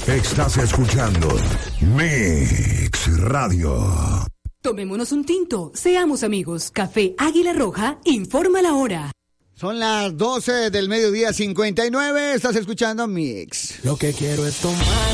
Estás escuchando Mix Radio. Tomémonos un tinto, seamos amigos. Café Águila Roja informa la hora. Son las 12 del mediodía 59, estás escuchando Mix. Lo que quiero es tomar.